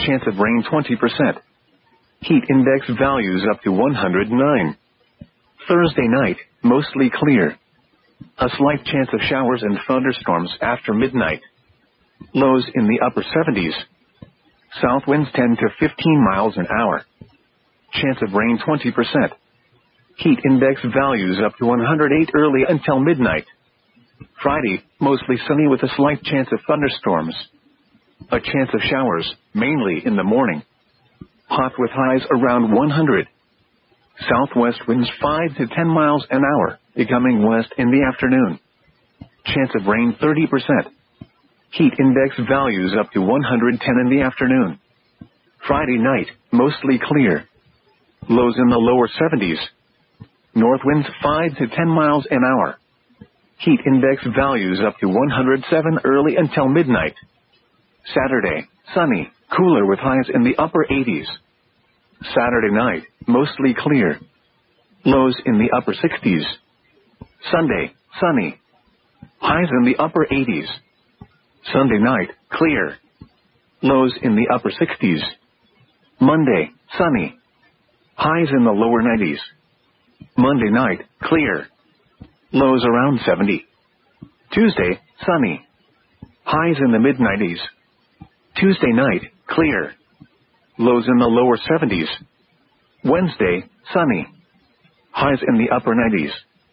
chance of rain 20%. Heat index values up to 109. Thursday night, mostly clear. A slight chance of showers and thunderstorms after midnight. Lows in the upper 70s. South winds 10 to 15 miles an hour. Chance of rain 20%. Heat index values up to 108 early until midnight. Friday, mostly sunny with a slight chance of thunderstorms. A chance of showers, mainly in the morning. Hot with highs around 100. Southwest winds 5 to 10 miles an hour, becoming west in the afternoon. Chance of rain 30%. Heat index values up to 110 in the afternoon. Friday night, mostly clear. Lows in the lower 70s. North winds 5 to 10 miles an hour. Heat index values up to 107 early until midnight. Saturday, sunny, cooler with highs in the upper 80s. Saturday night, mostly clear. Lows in the upper 60s. Sunday, sunny. Highs in the upper 80s. Sunday night, clear. Lows in the upper 60s. Monday, sunny. Highs in the lower 90s. Monday night, clear. Lows around 70. Tuesday, sunny. Highs in the mid-90s. Tuesday night, clear. Lows in the lower 70s. Wednesday, sunny. Highs in the upper 90s.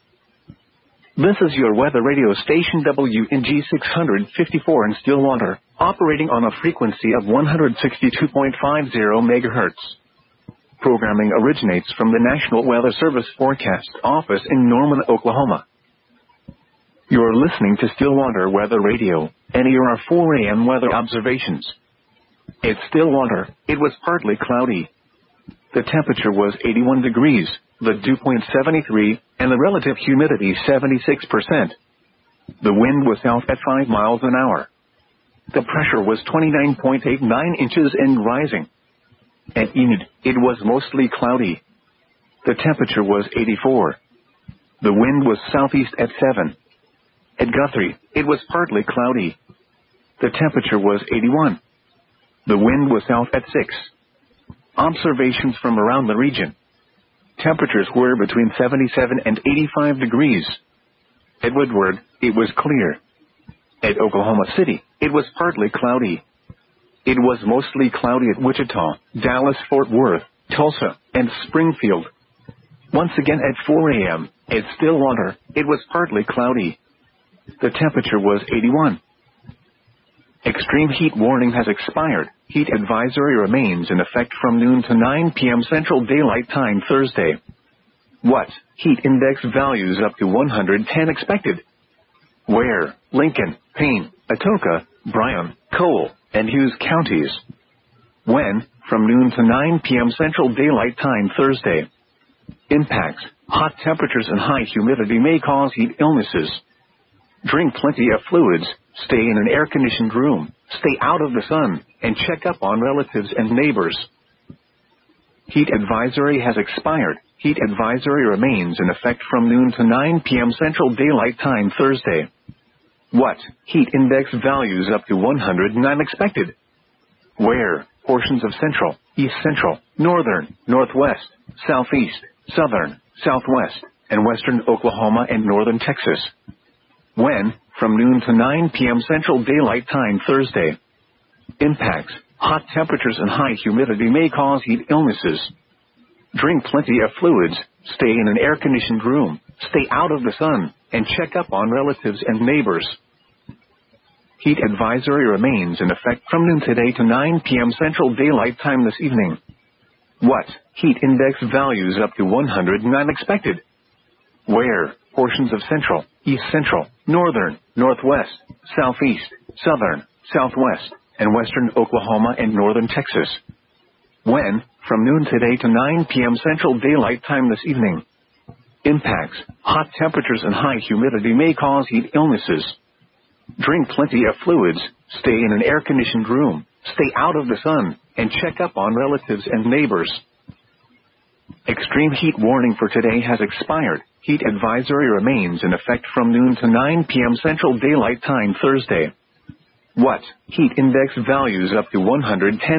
This is your weather radio station WNG 654 in Stillwater, operating on a frequency of 162.50 MHz. Programming originates from the National Weather Service Forecast Office in Norman, Oklahoma. You're listening to Stillwater Weather Radio, and here are 4 a.m. weather observations. At Stillwater, it was partly cloudy. The temperature was 81 degrees, the dew point 73, and the relative humidity 76%. The wind was south at 5 miles an hour. The pressure was 29.89 inches and rising. At Enid, it was mostly cloudy. The temperature was 84. The wind was southeast at 7. At Guthrie, it was partly cloudy. The temperature was 81. The wind was south at 6. Observations from around the region. Temperatures were between 77 and 85 degrees. At Woodward, it was clear. At Oklahoma City, it was partly cloudy. It was mostly cloudy at Wichita, Dallas, Fort Worth, Tulsa, and Springfield. Once again at 4 a.m., at Stillwater, it was partly cloudy. The temperature was 81. Extreme heat warning has expired. Heat advisory remains in effect from noon to 9 p.m. Central Daylight Time Thursday. What? Heat index values up to 110 expected. Where? Lincoln, Payne, Atoka, Bryan, Cole, and Hughes counties. When? From noon to 9 p.m. Central Daylight Time Thursday. Impacts. Hot temperatures and high humidity may cause heat illnesses. Drink plenty of fluids, stay in an air-conditioned room, stay out of the sun, and check up on relatives and neighbors. Heat advisory has expired. Heat advisory remains in effect from noon to 9 p.m. Central Daylight Time Thursday. What? Heat index values up to 109 expected. Where? Portions of central, east central, northern, northwest, southeast, southern, southwest, and western Oklahoma and northern Texas. When? From noon to 9 p.m. Central Daylight Time Thursday. Impacts. Hot temperatures and high humidity may cause heat illnesses. Drink plenty of fluids, stay in an air-conditioned room, stay out of the sun, and check up on relatives and neighbors. Heat advisory remains in effect from noon today to 9 p.m. Central Daylight Time this evening. What? Heat index values up to 109 expected. Where? Portions of central, east central, northern, northwest, southeast, southern, southwest, and western Oklahoma and northern Texas. When? From noon today to 9 p.m. Central Daylight Time this evening. Impacts. Hot temperatures and high humidity may cause heat illnesses. Drink plenty of fluids, stay in an air-conditioned room, stay out of the sun, and check up on relatives and neighbors. Extreme heat warning for today has expired. Heat advisory remains in effect from noon to 9 p.m. Central Daylight Time Thursday. What? Heat index values up to 110